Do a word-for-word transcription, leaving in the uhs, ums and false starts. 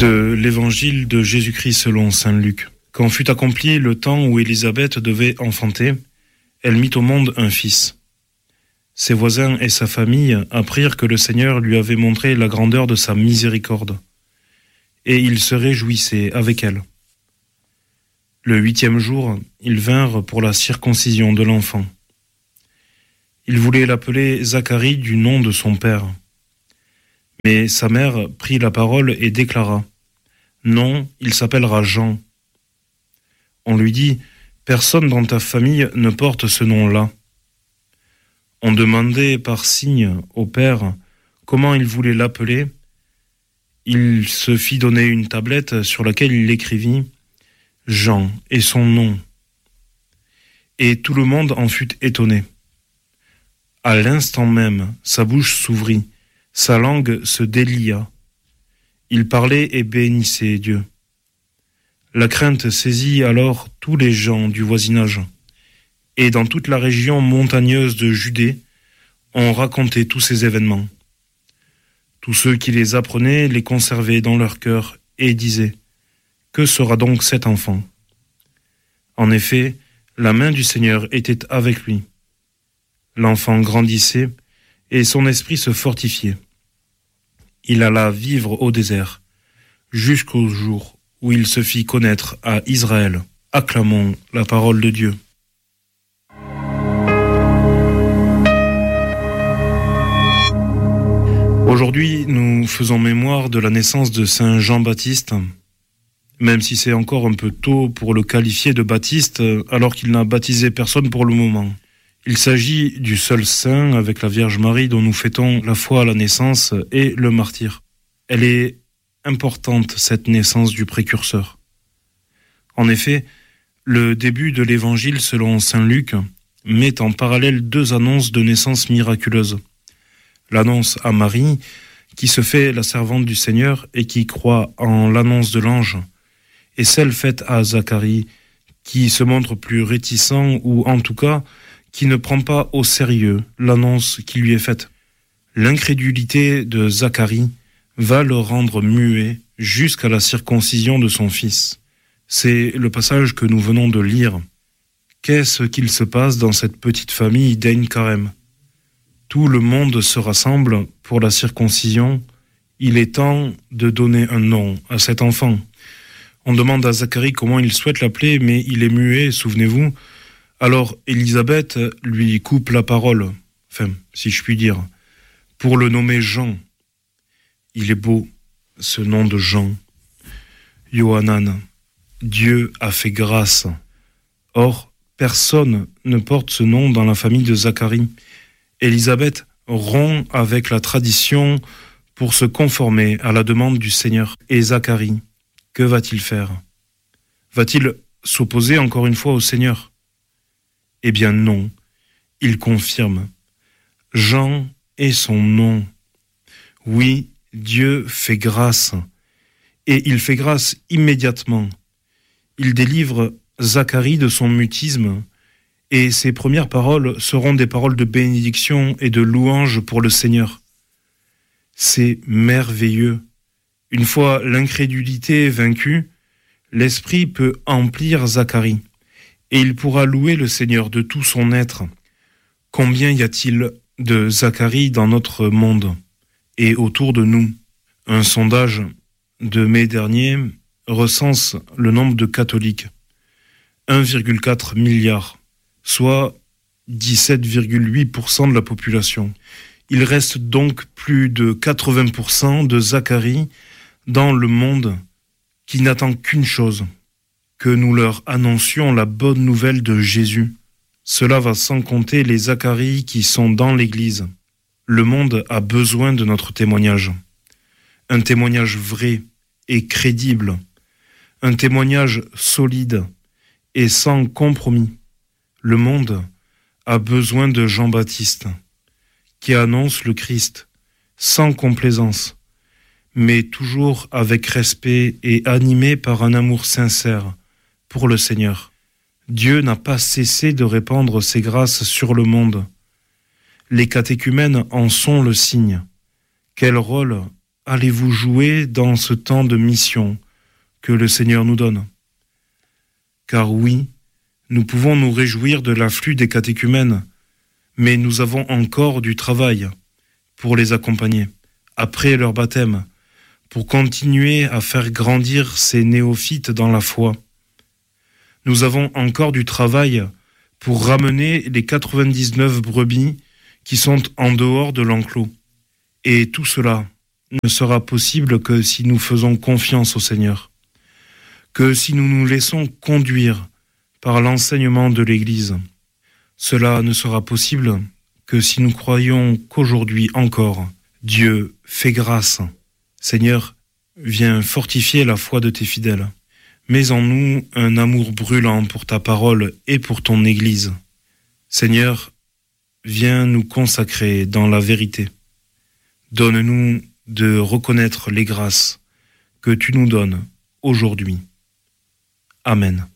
De l'Évangile de Jésus-Christ selon saint Luc. Quand fut accompli le temps où Élisabeth devait enfanter, elle mit au monde un fils. Ses voisins et sa famille apprirent que le Seigneur lui avait montré la grandeur de sa miséricorde, et ils se réjouissaient avec elle. Le huitième jour, ils vinrent pour la circoncision de l'enfant. Ils voulaient l'appeler Zacharie du nom de son père. Mais sa mère prit la parole et déclara : « Non, il s'appellera Jean. » On lui dit : « Personne dans ta famille ne porte ce nom-là. » On demandait par signe au père comment il voulait l'appeler. Il se fit donner une tablette sur laquelle il écrivit « Jean » et son nom. Et tout le monde en fut étonné. À l'instant même, sa bouche s'ouvrit. Sa langue se délia. Il parlait et bénissait Dieu. La crainte saisit alors tous les gens du voisinage. Et dans toute la région montagneuse de Judée, on racontait tous ces événements. Tous ceux qui les apprenaient les conservaient dans leur cœur et disaient : « Que sera donc cet enfant ? » En effet, la main du Seigneur était avec lui. L'enfant grandissait et son esprit se fortifiait. Il alla vivre au désert, jusqu'au jour où il se fit connaître à Israël. Acclamons la parole de Dieu. Aujourd'hui, nous faisons mémoire de la naissance de Saint Jean-Baptiste, même si c'est encore un peu tôt pour le qualifier de Baptiste, alors qu'il n'a baptisé personne pour le moment. Il s'agit du seul saint avec la Vierge Marie dont nous fêtons la foi à la naissance et le martyre. Elle est importante, cette naissance du précurseur. En effet, le début de l'Évangile selon saint Luc met en parallèle deux annonces de naissance miraculeuse. L'annonce à Marie, qui se fait la servante du Seigneur et qui croit en l'annonce de l'ange, et celle faite à Zacharie, qui se montre plus réticent ou en tout cas qui ne prend pas au sérieux l'annonce qui lui est faite. L'incrédulité de Zacharie va le rendre muet jusqu'à la circoncision de son fils. C'est le passage que nous venons de lire. Qu'est-ce qu'il se passe dans cette petite famille d'Ein Karem ? Tout le monde se rassemble pour la circoncision. Il est temps de donner un nom à cet enfant. On demande à Zacharie comment il souhaite l'appeler, mais il est muet, souvenez-vous. Alors Élisabeth lui coupe la parole, enfin, si je puis dire, pour le nommer Jean. Il est beau, ce nom de Jean. Yohanan, Dieu a fait grâce. Or, personne ne porte ce nom dans la famille de Zacharie. Élisabeth rompt avec la tradition pour se conformer à la demande du Seigneur. Et Zacharie, que va-t-il faire ? Va-t-il s'opposer encore une fois au Seigneur ? Eh bien non, il confirme. Jean est son nom. Oui, Dieu fait grâce. Et il fait grâce immédiatement. Il délivre Zacharie de son mutisme et ses premières paroles seront des paroles de bénédiction et de louange pour le Seigneur. C'est merveilleux. Une fois l'incrédulité vaincue, l'Esprit peut emplir Zacharie. Et il pourra louer le Seigneur de tout son être. Combien y a-t-il de Zacharie dans notre monde et autour de nous ? Un sondage de mai dernier recense le nombre de catholiques. un virgule quatre milliard, soit dix-sept virgule huit pour cent de la population. Il reste donc plus de quatre-vingts pour cent de Zacharie dans le monde qui n'attend qu'une chose, que nous leur annoncions la bonne nouvelle de Jésus. Cela va sans compter les Zacharie qui sont dans l'Église. Le monde a besoin de notre témoignage. Un témoignage vrai et crédible. Un témoignage solide et sans compromis. Le monde a besoin de Jean-Baptiste, qui annonce le Christ, sans complaisance, mais toujours avec respect et animé par un amour sincère pour le Seigneur. Dieu n'a pas cessé de répandre ses grâces sur le monde. Les catéchumènes en sont le signe. Quel rôle allez-vous jouer dans ce temps de mission que le Seigneur nous donne? Car oui, nous pouvons nous réjouir de l'afflux des catéchumènes, mais nous avons encore du travail pour les accompagner, après leur baptême, pour continuer à faire grandir ces néophytes dans la foi. Nous avons encore du travail pour ramener les quatre-vingt-dix-neuf brebis qui sont en dehors de l'enclos. Et tout cela ne sera possible que si nous faisons confiance au Seigneur, que si nous nous laissons conduire par l'enseignement de l'Église. Cela ne sera possible que si nous croyons qu'aujourd'hui encore, Dieu fait grâce. Seigneur, viens fortifier la foi de tes fidèles. Mets en nous un amour brûlant pour ta parole et pour ton Église. Seigneur, viens nous consacrer dans la vérité. Donne-nous de reconnaître les grâces que tu nous donnes aujourd'hui. Amen.